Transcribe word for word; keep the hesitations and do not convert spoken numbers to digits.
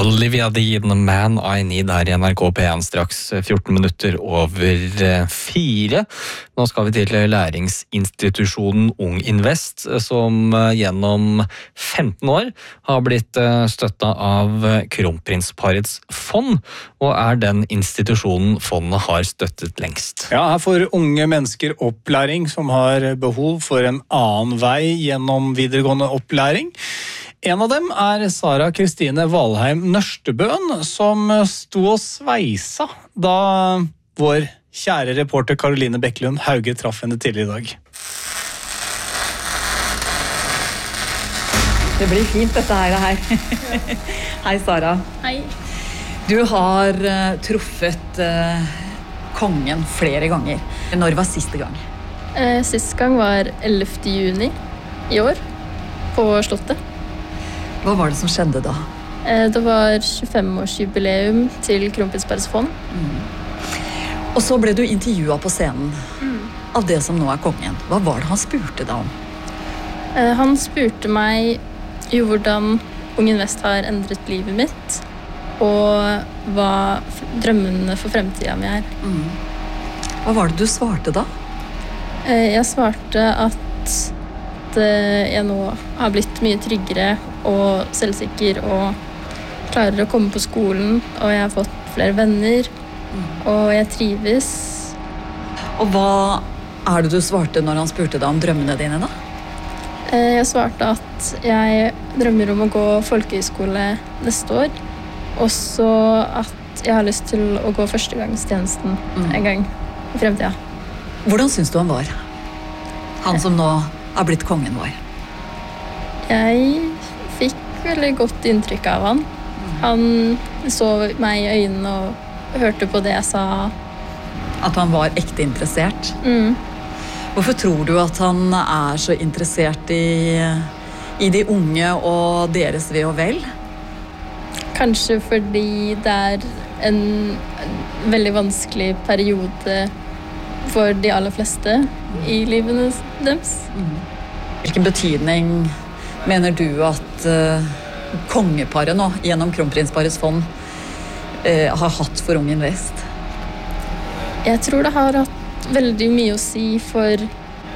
Olivia Dean, Man I Need her i N R K P en straks fjorten minutter over fire. Nå skal vi til læringsinstitusjonen Ung Invest, som gjennom femten år har blitt støttet av Kronprinsparets fond, og er den institusjonen fondet har støttet lengst. Ja, her får unge mennesker opplæring som har behov for en annen vei gjennom videregående opplæring. En av dem er Sara Kristine Valheim Nørstebøen, som sto og sveisa da vår kjære reporter Karoline Bekkelund Hauge traff henne tidligere i dag. Det blir fint dette her. her. Hei Sara. Hei. Du har uh, truffet uh, kongen flere ganger. Når var siste gang? Eh, siste gang var ellevte juni i år på Slottet. Hva var det som skjedde da? Eh, det var tjuefem-årsjubileum til Kronprinsparets fond. Mm. Og så ble du intervjuet på scenen mm. av det som nå er kongen. Hva var det han spurte deg om? Eh, han spurte meg jo hvordan Ung Invest har endret livet mitt, og hva drømmene for fremtiden min er. Mm. Hva var det du svarte da? Eh, jeg svarte at jeg nå har blitt mye tryggere og selvsikker og klarer å komme på skolen, og jeg har fått flere venner, mm. og jeg trives. Og hva er det du svarte når han spurte deg om drømmene dine da? Jeg svarte at jeg drømmer om å gå folkehøyskole neste år, og så at jeg har lyst til å gå førstegangstjenesten mm. en gang i fremtiden. Hvordan synes du han var? Han som nå har blitt kongen vår. Jeg fikk veldig godt inntrykk av han. Han så meg i øynene og hørte på det jeg sa. At han var ekte interessert? Mm. Hvorfor tror du at han er så interessert i, i de unge og deres ve og vel? Kanskje fordi det er en veldig vanskelig periode for de aller fleste i livene deres. Mm. Hvilken betydning mener du at uh, kongeparet nå, gjennom Kronprinsparets fond, uh, har hatt for Ung Invest? Jeg tror det har hatt veldig mye å si for